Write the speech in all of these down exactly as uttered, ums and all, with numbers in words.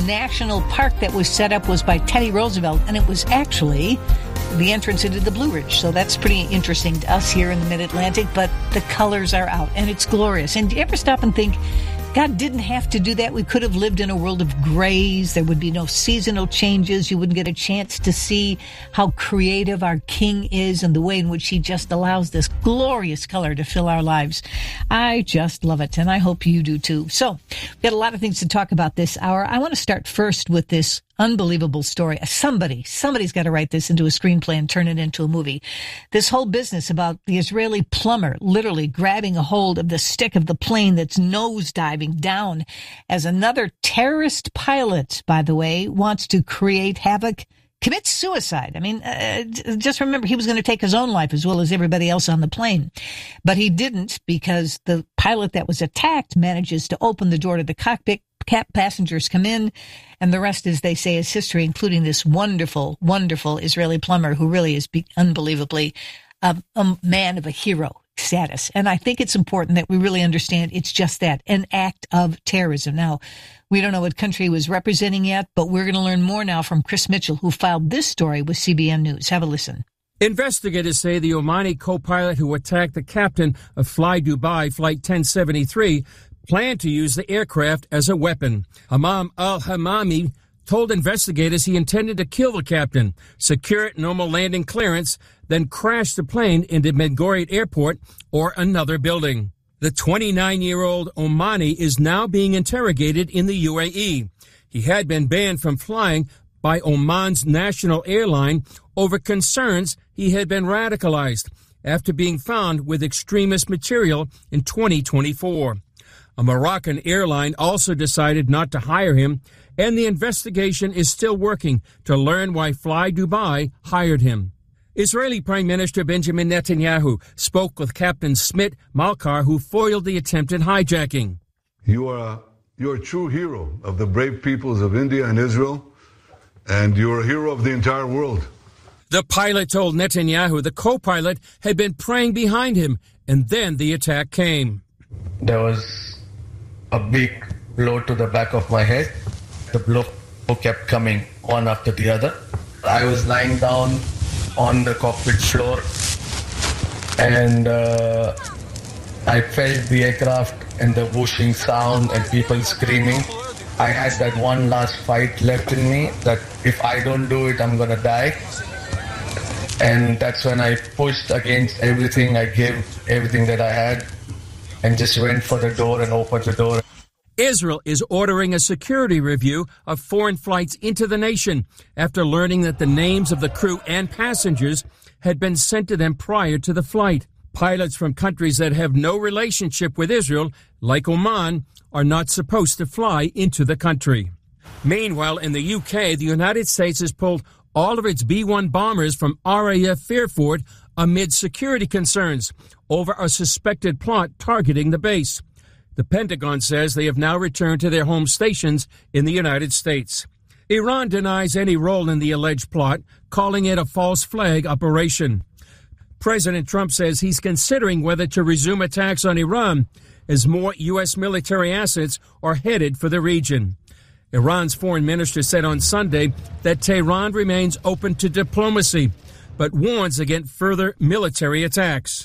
national park that was set up was by Teddy Roosevelt, and it was actually the entrance into the Blue Ridge. So that's pretty interesting to us here in the Mid-Atlantic, but the colors are out, and it's glorious. And do you ever stop and think, God didn't have to do that? We could have lived in a world of grays. There would be no seasonal changes. You wouldn't get a chance to see how creative our King is and the way in which he just allows this glorious color to fill our lives. I just love it, and I hope you do too. So, we've got a lot of things to talk about this hour. I want to start first with this unbelievable story. Somebody, somebody's got to write this into a screenplay and turn it into a movie. This whole business about the Israeli plumber literally grabbing a hold of the stick of the plane that's nosediving down as another terrorist pilot, by the way, wants to create havoc, commits suicide. I mean, uh, just remember, he was going to take his own life as well as everybody else on the plane. But he didn't, because the pilot that was attacked manages to open the door to the cockpit. Passengers come in, and the rest, as they say, is history, including this wonderful, wonderful Israeli plumber who really is be- unbelievably uh, a man of a hero status. And I think it's important that we really understand it's just that, an act of terrorism. Now, we don't know what country he was representing yet, but we're going to learn more now from Chris Mitchell, who filed this story with C B N News. Have a listen. Investigators say the Omani co-pilot who attacked the captain of Fly Dubai Flight ten seventy-three planned to use the aircraft as a weapon. Hamam al-Hamami told investigators he intended to kill the captain, secure normal landing clearance, then crash the plane into Ben Gurion Airport or another building. The twenty-nine-year-old Omani is now being interrogated in the U A E. He had been banned from flying by Oman's national airline over concerns he had been radicalized after being found with extremist material in twenty twenty-four. A Moroccan airline also decided not to hire him, and the investigation is still working to learn why Fly Dubai hired him. Israeli Prime Minister Benjamin Netanyahu spoke with Captain Smit Malkar, who foiled the attempted hijacking. You are a, you're a true hero of the brave peoples of India and Israel, and you're a hero of the entire world. The pilot told Netanyahu the co-pilot had been praying behind him, and then the attack came. There was a big blow to the back of my head. The blow kept coming one after the other. I was lying down on the cockpit floor, and uh, I felt the aircraft and the whooshing sound and people screaming. I had that one last fight left in me that if I don't do it, I'm gonna die. And that's when I pushed against everything. I gave everything that I had and just went for the door and opened the door. Israel is ordering a security review of foreign flights into the nation after learning that the names of the crew and passengers had been sent to them prior to the flight. Pilots from countries that have no relationship with Israel, like Oman, are not supposed to fly into the country. Meanwhile, in the U K, the United States has pulled all of its B one bombers from R A F Fairford amid security concerns over a suspected plot targeting the base. The Pentagon says they have now returned to their home stations in the United States. Iran denies any role in the alleged plot, calling it a false flag operation. President Trump says he's considering whether to resume attacks on Iran as more U S military assets are headed for the region. Iran's foreign minister said on Sunday that Tehran remains open to diplomacy, but warns against further military attacks.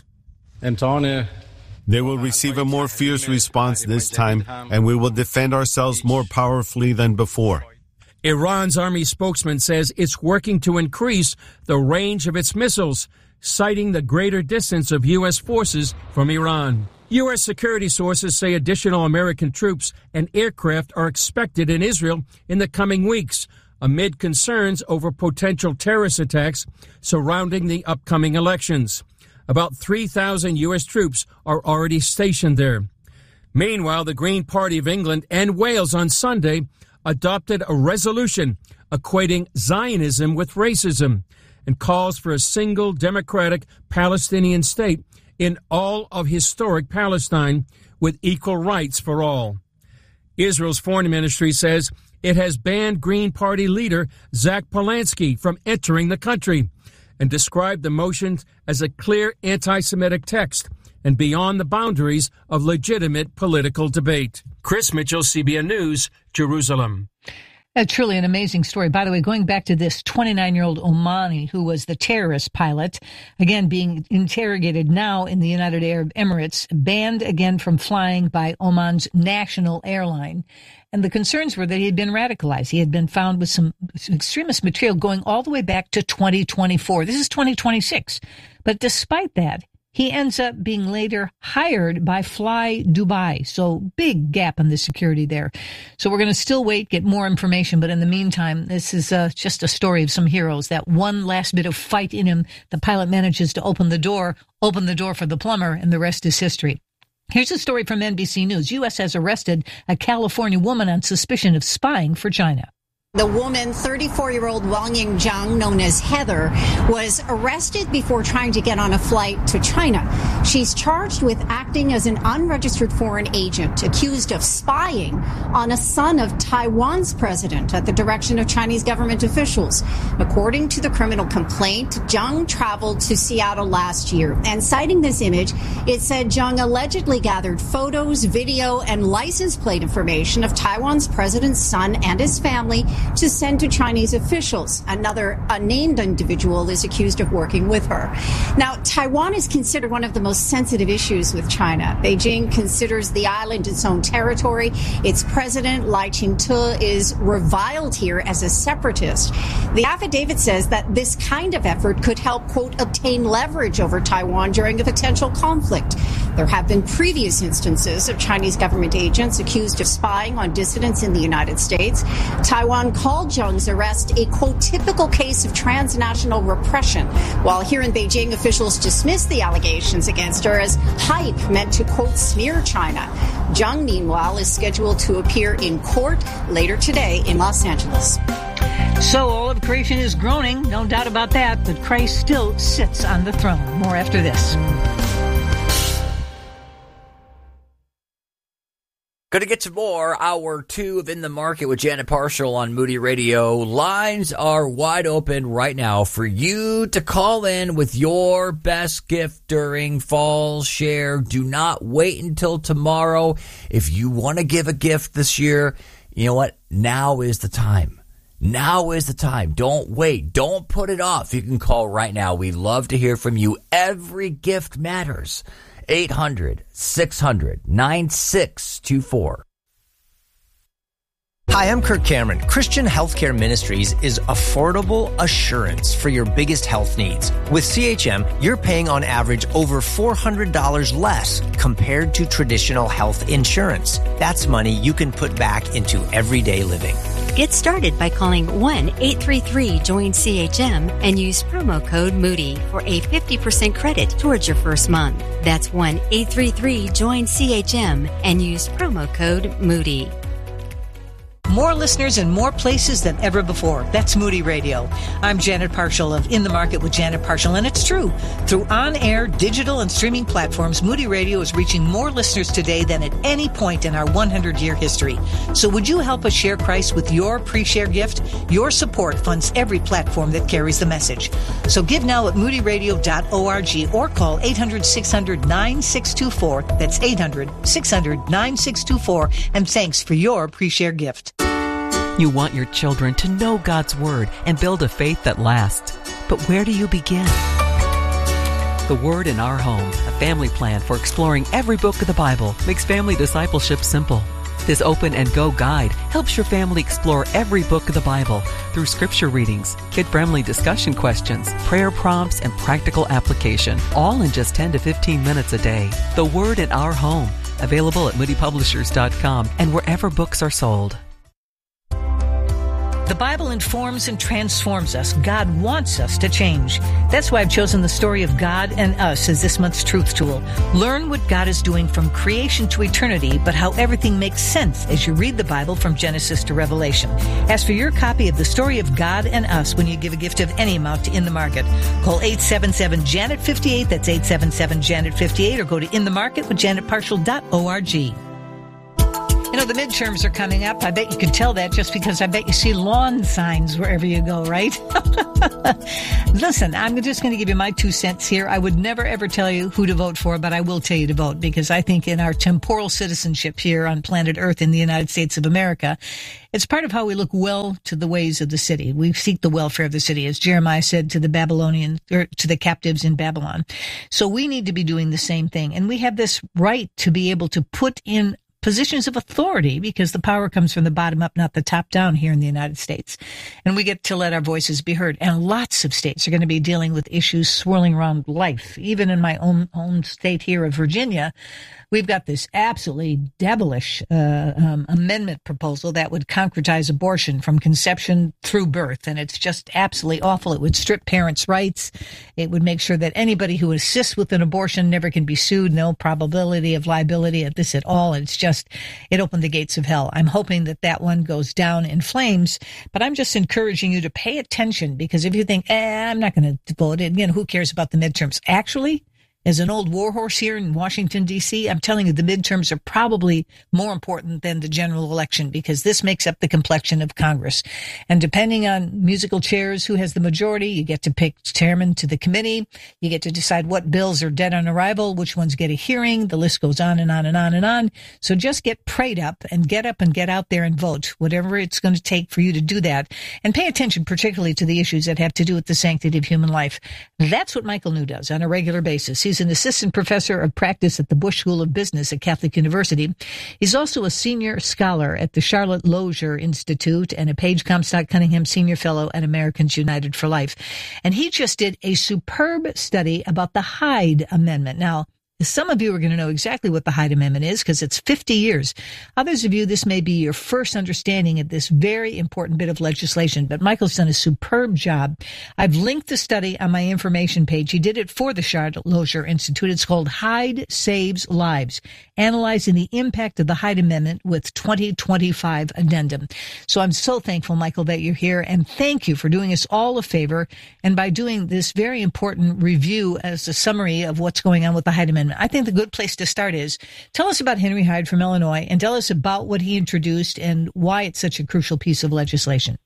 They will receive a more fierce response this time, and we will defend ourselves more powerfully than before. Iran's army spokesman says it's working to increase the range of its missiles, citing the greater distance of U S forces from Iran. U S security sources say additional American troops and aircraft are expected in Israel in the coming weeks, amid concerns over potential terrorist attacks surrounding the upcoming elections. About three thousand U S troops are already stationed there. Meanwhile, the Green Party of England and Wales on Sunday adopted a resolution equating Zionism with racism and calls for a single democratic Palestinian state in all of historic Palestine with equal rights for all. Israel's foreign ministry says it has banned Green Party leader Zach Polanski from entering the country and described the motion as a clear anti-Semitic text and beyond the boundaries of legitimate political debate. Chris Mitchell, C B N News, Jerusalem. That's truly an amazing story. By the way, going back to this twenty-nine-year-old Omani who was the terrorist pilot, again being interrogated now in the United Arab Emirates, banned again from flying by Oman's national airline. And the concerns were that he had been radicalized. He had been found with some extremist material going all the way back to twenty twenty-four. This is twenty twenty-six. But despite that, he ends up being later hired by Fly Dubai. So big gap in the security there. So we're going to still wait, get more information. But in the meantime, this is uh, just a story of some heroes. That one last bit of fight in him, the pilot manages to open the door, open the door for the plumber, and the rest is history. Here's a story from N B C News. U S has arrested a California woman on suspicion of spying for China. The woman, thirty-four-year-old Wang Yingzhang, known as Heather, was arrested before trying to get on a flight to China. She's charged with acting as an unregistered foreign agent, accused of spying on a son of Taiwan's president at the direction of Chinese government officials. According to the criminal complaint, Zhang traveled to Seattle last year, and citing this image, it said Zhang allegedly gathered photos, video, and license plate information of Taiwan's president's son and his family to send to Chinese officials. Another unnamed individual is accused of working with her. Now, Taiwan is considered one of the most sensitive issues with China. Beijing considers the island its own territory. Its president, Lai Ching-te, is reviled here as a separatist. The affidavit says that this kind of effort could help, quote, obtain leverage over Taiwan during a potential conflict. There have been previous instances of Chinese government agents accused of spying on dissidents in the United States. Taiwan called Zhang's arrest a, quote, typical case of transnational repression, while here in Beijing, officials dismissed the allegations against her as hype meant to, quote, smear China. Zhang, meanwhile, is scheduled to appear in court later today in Los Angeles. So all of creation is groaning, no doubt about that, but Christ still sits on the throne. More after this. Going to get to more. Hour two of In the Market with Janet Parshall on Moody Radio. Lines are wide open right now for you to call in with your best gift during Fall Share. Do not wait until tomorrow. If you want to give a gift this year, you know what? Now is the time. Now is the time. Don't wait. Don't put it off. You can call right now. We love to hear from you. Every gift matters. eight hundred, six hundred, nine six two four. Hi, I'm Kirk Cameron. Christian Healthcare Ministries is affordable assurance for your biggest health needs. With C H M, you're paying on average over four hundred dollars less compared to traditional health insurance. That's money you can put back into everyday living. Get started by calling one eight three three join C H M and use promo code Moody for a fifty percent credit towards your first month. That's one eight three three join C H M and use promo code Moody. More listeners in more places than ever before. That's Moody Radio. I'm Janet Parshall of In the Market with Janet Parshall, and it's true. Through on-air, digital, and streaming platforms, Moody Radio is reaching more listeners today than at any point in our one hundred year history. So would you help us share Christ with your pre-share gift? Your support funds every platform that carries the message. So give now at moody radio dot org or call eight hundred, six hundred, nine six two four. That's eight hundred, six hundred, nine six two four. And thanks for your pre-share gift. You want your children to know God's Word and build a faith that lasts. But where do you begin? The Word in Our Home, a family plan for exploring every book of the Bible, makes family discipleship simple. This open and go guide helps your family explore every book of the Bible through scripture readings, kid-friendly discussion questions, prayer prompts, and practical application, all in just ten to fifteen minutes a day. The Word in Our Home, available at moody publishers dot com and wherever books are sold. The Bible informs and transforms us. God wants us to change. That's why I've chosen the story of God and us as this month's truth tool. Learn what God is doing from creation to eternity, but how everything makes sense as you read the Bible from Genesis to Revelation. Ask for your copy of the story of God and us when you give a gift of any amount to In the Market. Call eight seven seven, Janet fifty-eight. That's eight seven seven, Janet fifty-eight, or go to in the market with janet parshall dot org. You know, the midterms are coming up. I bet you can tell that just because I bet you see lawn signs wherever you go, right? Listen, I'm just going to give you my two cents here. I would never, ever tell you who to vote for, but I will tell you to vote because I think in our temporal citizenship here on planet Earth in the United States of America, it's part of how we look well to the ways of the city. We seek the welfare of the city, as Jeremiah said to the Babylonian, or to the captives in Babylon. So we need to be doing the same thing. And we have this right to be able to put in positions of authority because the power comes from the bottom up, not the top down here in the United States. And we get to let our voices be heard. And lots of states are going to be dealing with issues swirling around life. Even in my own, own state here of Virginia, we've got this absolutely devilish uh, um, amendment proposal that would concretize abortion from conception through birth. And it's just absolutely awful. It would strip parents' rights. It would make sure that anybody who assists with an abortion never can be sued. No probability of liability at this at all. It's just, it opened the gates of hell. I'm hoping that that one goes down in flames, but I'm just encouraging you to pay attention because if you think, eh, I'm not going to vote it, you know, who cares about the midterms? Actually, as an old warhorse here in Washington, D C, I'm telling you the midterms are probably more important than the general election because this makes up the complexion of Congress. And depending on musical chairs, who has the majority, you get to pick chairman to the committee. You get to decide what bills are dead on arrival, which ones get a hearing. The list goes on and on and on and on. So just get prayed up and get up and get out there and vote, whatever it's going to take for you to do that. And pay attention particularly to the issues that have to do with the sanctity of human life. That's what Michael New does on a regular basis. He's an assistant professor of practice at the Bush School of Business at Catholic University. He's also a senior scholar at the Charlotte Lozier Institute and a Page Comstock Cunningham Senior Fellow at Americans United for Life. And he just did a superb study about the Hyde Amendment. Now, some of you are going to know exactly what the Hyde Amendment is because it's fifty years. Others of you, this may be your first understanding of this very important bit of legislation, but Michael's done a superb job. I've linked the study on my information page. He did it for the Charlotte Lozier Institute. It's called Hyde Saves Lives, analyzing the impact of the Hyde Amendment with twenty twenty-five addendum. So I'm so thankful, Michael, that you're here, and thank you for doing us all a favor and by doing this very important review as a summary of what's going on with the Hyde Amendment. I think the good place to start is tell us about Henry Hyde from Illinois and tell us about what he introduced and why it's such a crucial piece of legislation.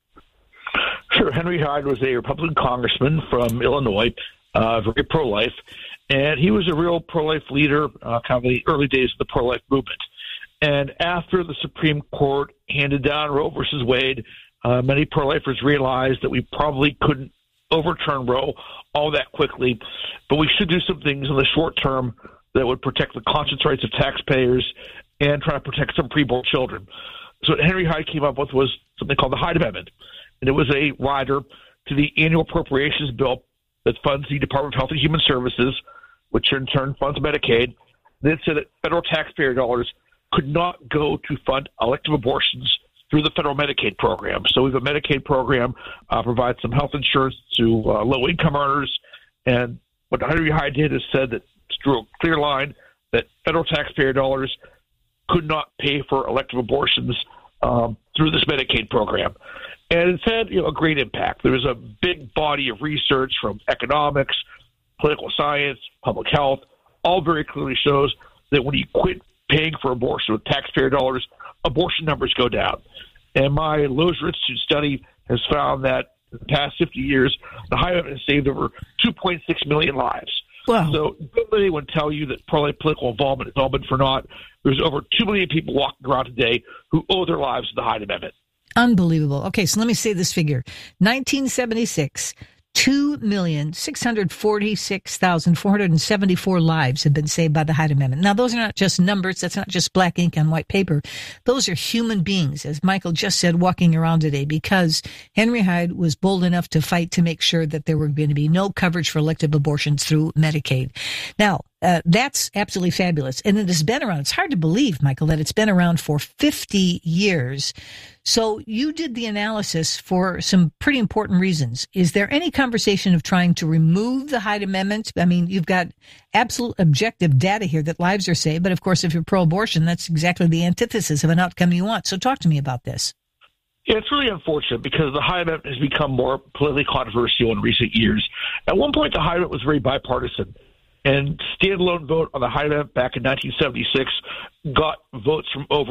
Sure. Henry Hyde was a Republican congressman from Illinois, uh, very pro-life, and he was a real pro-life leader, uh, kind of the early days of the pro-life movement. And after the Supreme Court handed down Roe versus Wade, uh, many pro-lifers realized that we probably couldn't overturn Roe all that quickly, but we should do some things in the short term that would protect the conscience rights of taxpayers and try to protect some preborn children. So what Henry Hyde came up with was something called the Hyde Amendment, and it was a rider to the annual appropriations bill that funds the Department of Health and Human Services, which in turn funds Medicaid. And it said that federal taxpayer dollars could not go to fund elective abortions through the federal Medicaid program. So we have a Medicaid program, uh, provides some health insurance to uh, low-income earners, and what Henry Hyde did is said that drew a clear line that federal taxpayer dollars could not pay for elective abortions um, through this Medicaid program. And it's had you know, a great impact. There was a big body of research from economics, political science, public health, all very clearly shows that when you quit paying for abortion with taxpayer dollars, abortion numbers go down. And my Lozier Institute study has found that in the past fifty years, the Hyde Amendment has saved over two point six million lives. Wow. So don't let anyone tell you that pro-life political involvement is all but for naught. There's over two million people walking around today who owe their lives to the Hyde Amendment. Unbelievable. Okay, so let me say this figure. nineteen seventy-six, two million six hundred forty-six thousand four hundred seventy-four lives have been saved by the Hyde Amendment. Now, those are not just numbers. That's not just black ink on white paper. Those are human beings, as Michael just said, walking around today because Henry Hyde was bold enough to fight to make sure that there were going to be no coverage for elective abortions through Medicaid. Now, Uh, that's absolutely fabulous. And it has been around. It's hard to believe, Michael, that it's been around for fifty years. So you did the analysis for some pretty important reasons. Is there any conversation of trying to remove the Hyde Amendment? I mean, you've got absolute objective data here that lives are saved. But of course, if you're pro-abortion, that's exactly the antithesis of an outcome you want. So talk to me about this. Yeah, it's really unfortunate because the Hyde Amendment has become more politically controversial in recent years. At one point, the Hyde Amendment was very bipartisan. And standalone vote on the Hyde Amendment back in nineteen seventy-six got votes from over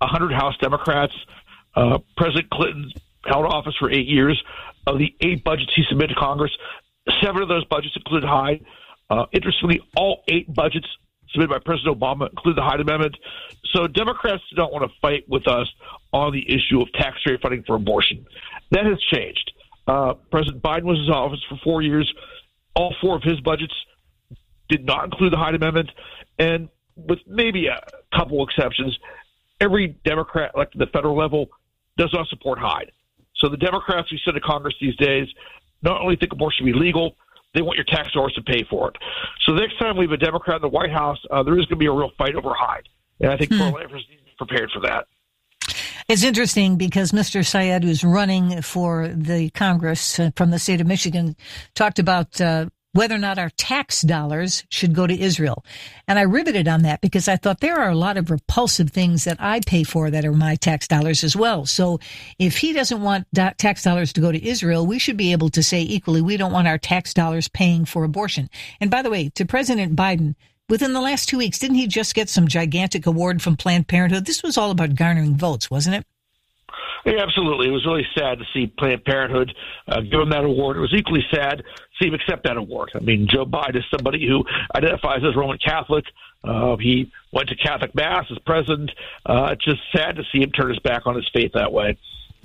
one hundred House Democrats. Uh, President Clinton held office for eight years. Of the eight budgets he submitted to Congress, seven of those budgets included Hyde. Uh, interestingly, all eight budgets submitted by President Obama include the Hyde Amendment. So Democrats don't want to fight with us on the issue of taxpayer funding for abortion. That has changed. Uh, President Biden was in office for four years. All four of his budgets did not include the Hyde Amendment. And with maybe a couple exceptions, every Democrat elected at the federal level does not support Hyde. So the Democrats who sit in Congress these days not only think abortion should be legal, they want your tax dollars to pay for it. So the next time we have a Democrat in the White House, uh, there is going to be a real fight over Hyde. And I think hmm. pro-lifers need to be prepared for that. It's interesting because Mister Syed, who's running for the Congress uh, from the state of Michigan, talked about uh, whether or not our tax dollars should go to Israel. And I riveted on that because I thought there are a lot of repulsive things that I pay for that are my tax dollars as well. So if he doesn't want do- tax dollars to go to Israel, we should be able to say equally, we don't want our tax dollars paying for abortion. And by the way, to President Biden, within the last two weeks, didn't he just get some gigantic award from Planned Parenthood? This was all about garnering votes, wasn't it? Yeah, absolutely. It was really sad to see Planned Parenthood uh, give him that award. It was equally sad to see him accept that award. I mean, Joe Biden is somebody who identifies as Roman Catholic. Uh, he went to Catholic Mass as president. Uh, it's just sad to see him turn his back on his faith that way.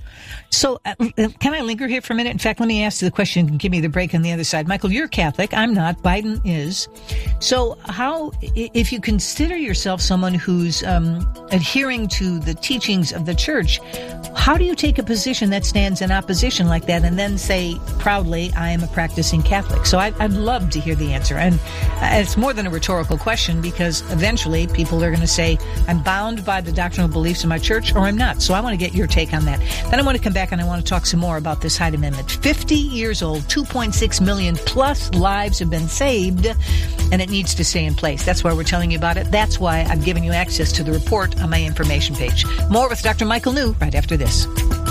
So uh, can I linger here for a minute? In fact, let me ask you the question and give me the break on the other side. Michael, you're Catholic. I'm not. Biden is. So how, if you consider yourself someone who's um, adhering to the teachings of the church, how do you take a position that stands in opposition like that and then say proudly, I am a practicing Catholic? So I'd, I'd love to hear the answer. And it's more than a rhetorical question because eventually people are going to say, I'm bound by the doctrinal beliefs of my church or I'm not. So I want to get your take on that. Then I want to come back and I want to talk some more about this Hyde Amendment. fifty years old, two point six million plus lives have been saved, and it needs to stay in place. That's why we're telling you about it. That's why I've given you access to the report on my information page. More with Doctor Michael New right after this.